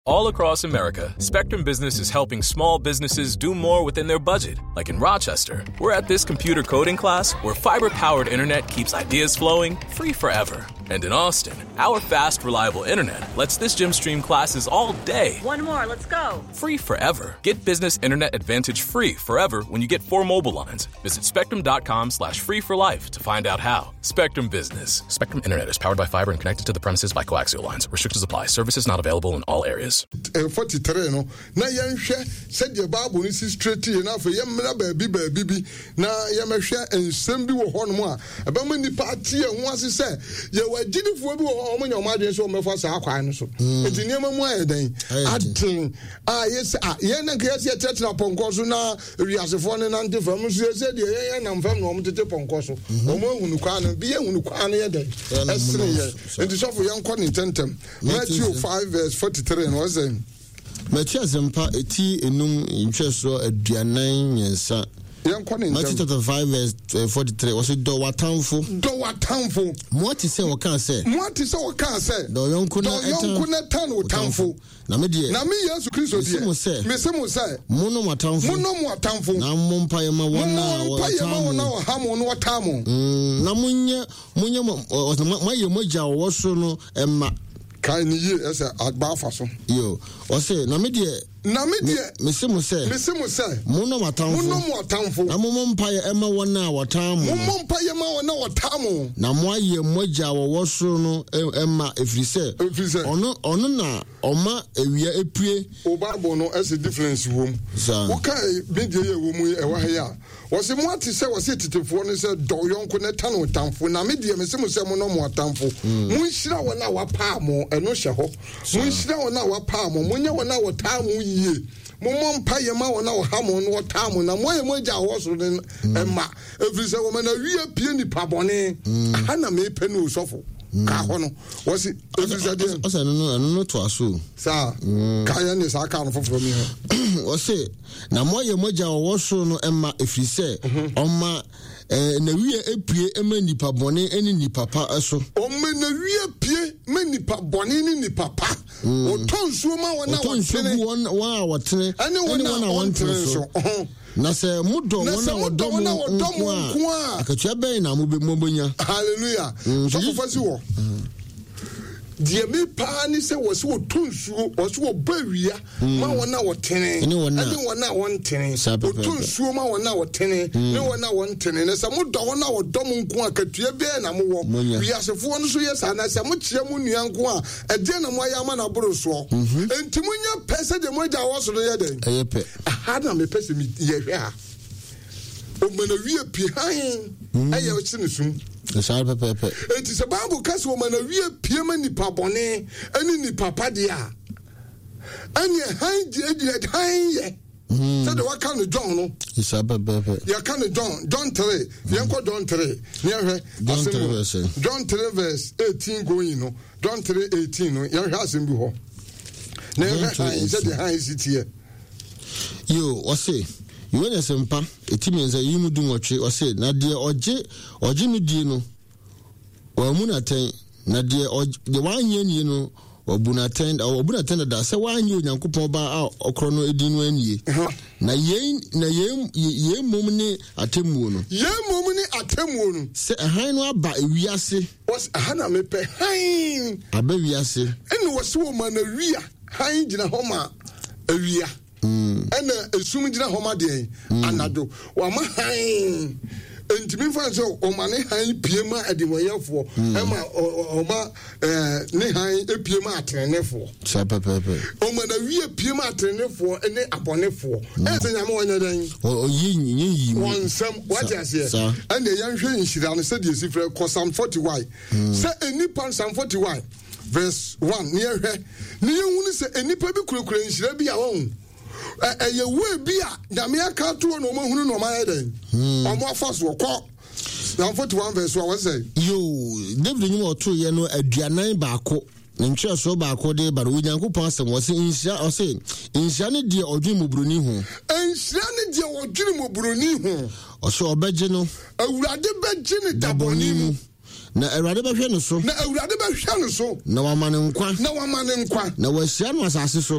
All across America, Spectrum Business is helping small businesses do more within their budget. Like in Rochester, we're at this computer coding class where fiber-powered internet keeps ideas flowing free forever. And in Austin, our fast, reliable internet lets this gym stream classes all day. One more, let's go. Free forever. Get Business Internet Advantage free forever when you get 4 mobile lines. Visit spectrum.com/free for life to find out how. Spectrum Business. Spectrum Internet is powered by fiber and connected to the premises by coaxial lines. Restrictions apply. Services not available in all areas. 43 no na yanhwe said the Bible is straight na for yemra baabi bi na yemhwe ensem bi wo hono a abama ni party e ho ase se ye wagidifo bi wo omo nyoma adwen so mefa sa akwan no so enti niam mu ayeden aden yes ye na kase tetra ponko so na wiasefo ne na ntefam so se de ye na mfam no omo tete ponko so omo hunu kwa no bi ye hunu kwa no ye den esre ye enti so for yankọ ni tentem Matthew 5 verse 43 no say Matthew Zempa eti enum intweso aduanan nyensa Matthew chapter 5 verse 43 was do watamfo mo ti se woka se do yonku na tan wotamfo na me Yesu Kristo die me se mo se mo no watamfo na mo mpaye ma wona hamo no watamo na munye maye moja wo so no emma kai ni ye ese agba afaso yo o se na me die me se mo se mo no watamfo na mo mpaye ema wona watamo na mo aye moja wo so no ema efrise ono na oma ewia epue o Bible no ese difference wom wo kai media ye wom e wa ya wo se mo ati se wo se titefo no se do yonko ne tan wotamfo na media me se mo se mo no watamfo mo nhira wona wapamo eno hye ho mo nhira wona wapamo mo nya wona watamo ye mo mpaye ma wona wo hamo no watamo na mo ye moja wo so ne ema efrise wo na wie pie ni pabone aha na me pe no sofo ka ho no wo si efrise de o se no to aso sa ka ya ne sa ka no foforo mi ho wo se na mo ye moja wo so no ema efrise oma na wie epie ema nipa bone eni nipa pa eso o me na wie pie me nipa bone ni nipa pa o tonsuo ma wona wa watene ani wona wontere so na se mudo wona wodomo akatua ben na mobonya hallelujah so fofasi wo die me pa ni se wo so tonsuo wo so bawia ma wona wotene ani wona wontene tonsuo ma wona wotene ni wona wontene na se mudo wona wodomo nko akatua ben na mo wo wiasefo no so yesa na se mo kire mu nua nko a ade na mo aya ma na boro so enti munya pese de mo ja wo so ye den ayepe aha na me pese mi ye hwe ha o mena wie pie han aye o chine sum Esa pepe. Enti se Bible kase wo mana wie pie ma nipa bone ani nipa pa dia. Ani han die han ye. So the what kind of John no? Esa pepe. Ya kind of John 3. Yanko John 3. Near John 3 verse 18 going no. John 3:18 no. Ya hasim bi ho. Na ya said the han sit here. Yo, what say? You want to sempa etimenza yimu du nwotwe o se na de oje no die no wa mu na ten na de wanye ni no obunaten da se wanye onyankopon ba a okro no edi no anie na ye mom ni atemu no se han no aba ewiase was hana me pe han aba wiase ene wo se wo ma na wia han gina homa awia ena esum gina homa de anado wa ma han entimi fa so o ma ne han piema adimoyefo ema o ma ne han epiema atrenefo sapepepe o ma na wie piema atrenefo ene abonefo ensenya ma wonya dan o yi wonsam what is here and the young nhira no said yes ifre Psalm 41 say enipa Psalm 41 verse 1 near hwe ne yehunu se enipa bi kurekure nhira bi a won ye we bi a na me aka to no mo hunu no ma yeden omo afaso ko Psalm 41 verse 1 what say yo David nyimo to ye no aduanan baako nche so baako de ba onyankopon asem wo se inhia o se inhia ne de odwin mubroni ho inhia ne de odwin mubroni ho o so obeje no awurade beje ne daboni mu na awurade bɛhwɛ no so na wama ne nkwa na wahyia no asase so